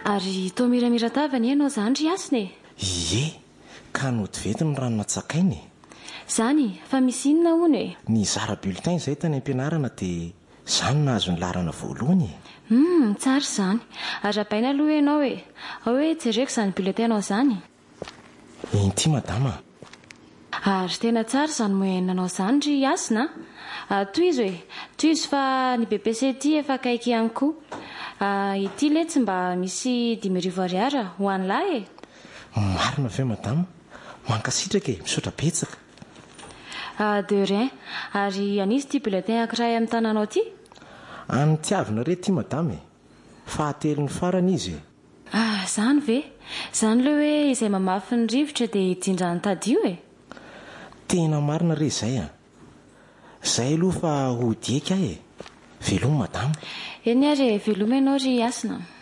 Ary toa miramira tavany ianao zany ry asina e. Ie, ka notivety ny rano natsakainy. Zany fa misy inona hono e? Ny zara bulletin izay tany am-pianarana dia izany nahazo ny larana voalohany. Tsara izany. Arabaina aloha ianao e. Ao hoe jereko izany bulletin-nao izany. Inty madama. Ary tena tsara izany moyenanao izany ry asina. Toy izy hoe, toy izy fa ny BBC ity efa akaiky ihany koa. Ity le tsy mba misy 5,000 ariary ho an'ny lahy e. Marina ve madama? Mankasitraka e, misaotra betsaka. De rien. Ary anisy ity bulletin anankiray amin'ny tanànao ity? Any tiavina re ty madama e. Fahatelon'ny farany izy. Zany ve? Zany le hoe izay mamafy ny rivotra dia hidindran'ny tadio e. Tena marina re izay a. Izay aloha fa ho diaka e. Veloma madama. Eny ary veloma ianao ry asina.